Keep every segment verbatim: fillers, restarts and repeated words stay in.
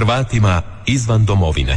Hrvatima izvan domovine.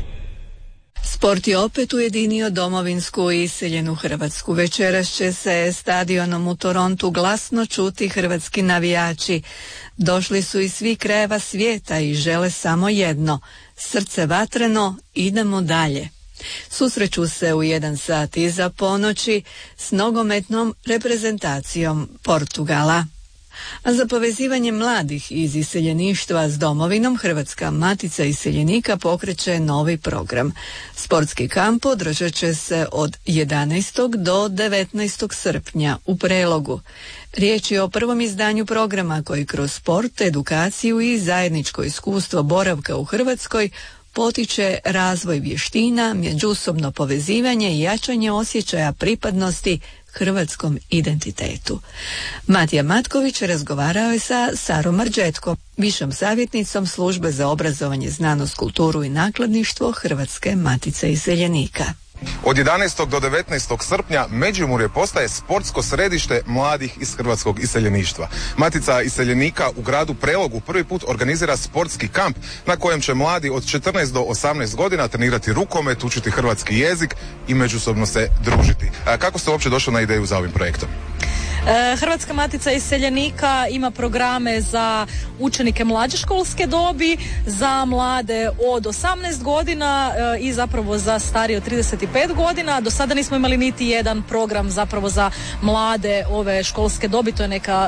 Sport je opet ujedinio domovinsku i iseljenu Hrvatsku. Večeras će se stadionom u Torontu glasno čuti hrvatski navijači. Došli su iz svih krajeva svijeta i žele samo jedno: srce vatreno, idemo dalje. Susreću se u jedan sat iza ponoći s nogometnom reprezentacijom Portugala. A za povezivanje mladih iz iseljeništva s domovinom Hrvatska matica iseljenika pokreće novi program. Sportski kamp održat će se od jedanaestog do devetnaestog srpnja u Prelogu. Riječ je o prvom izdanju programa koji kroz sport, edukaciju i zajedničko iskustvo boravka u Hrvatskoj potiče razvoj vještina, međusobno povezivanje i jačanje osjećaja pripadnosti hrvatskom identitetu. Matija Matković razgovarao je sa Sarom Marđetkom, višom savjetnicom Službe za obrazovanje, znanost, kulturu i nakladništvo Hrvatske matice iseljenika. Od jedanaestog do devetnaestog srpnja Međimurje postaje sportsko središte mladih iz hrvatskog iseljeništva. Matica iseljenika u gradu Prelogu prvi put organizira sportski kamp na kojem će mladi od četrnaest do osamnaest godina trenirati rukomet, učiti hrvatski jezik i međusobno se družiti. A kako ste uopće došli na ideju za ovim projektom? Hrvatska matica iseljenika ima programe za učenike mlađe školske dobi, za mlade od osamnaest godina i zapravo za starije od trideset pet godina. Do sada nismo imali niti jedan program zapravo za mlade ove školske dobi, to je neka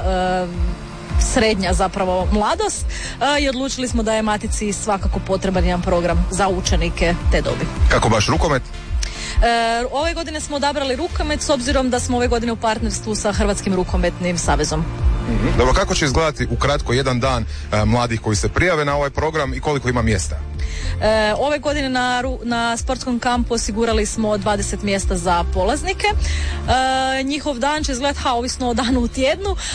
srednja zapravo mladost i odlučili smo da je matici svakako potreban jedan program za učenike te dobi. Kako baš rukomet? E, ove godine smo odabrali rukomet s obzirom da smo ove godine u partnerstvu sa Hrvatskim rukometnim savezom. Mm-hmm. Dobro, kako će izgledati ukratko jedan dan e, mladih koji se prijave na ovaj program i koliko ima mjesta? E, ove godine na, na sportskom kampu osigurali smo dvadeset mjesta za polaznike. E, njihov dan će izgledati ha, ovisno o danu u tjednu,